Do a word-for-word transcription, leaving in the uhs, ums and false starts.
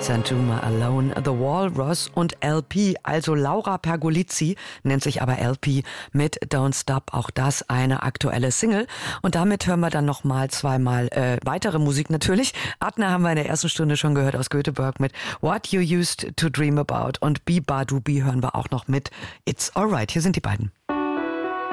Sanjuma Alone, The Walrus und L P, also Laura Pergolizzi, nennt sich aber L P mit Don't Stop, auch das eine aktuelle Single. Und damit hören wir dann nochmal zweimal äh, weitere Musik natürlich. Adna haben wir in der ersten Stunde schon gehört aus Göteborg mit What You Used to Dream About und Biba Dubi hören wir auch noch mit It's Alright. Hier sind die beiden.